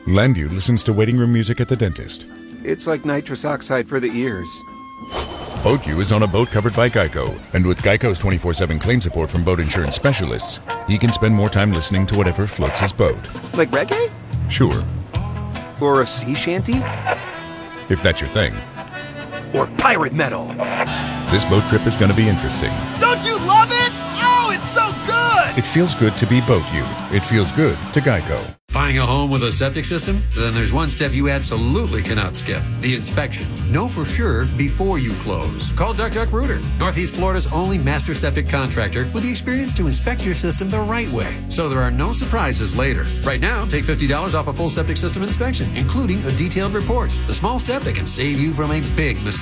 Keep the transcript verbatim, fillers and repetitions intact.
Landu listens to waiting room music at the dentist. It's like nitrous oxide for the ears. BoatU is on a boat covered by Geico, and with Geico's twenty-four seven claim support from boat insurance specialists, he can spend more time listening to whatever floats his boat. Like reggae? Sure. Or a sea shanty? If that's your thing. Or pirate metal? This boat trip is going to be interesting. Don't you love it? Oh, it's so good! It feels good to be BoatU. It feels good to Geico. Buying a home with a septic system? Then there's one step you absolutely cannot skip. The inspection. Know for sure before you close. Call Duck Duck Rooter, Northeast Florida's only master septic contractor with the experience to inspect your system the right way, so there are no surprises later. Right now, take fifty dollars off a full septic system inspection, including a detailed report. The small step that can save you from a big mistake.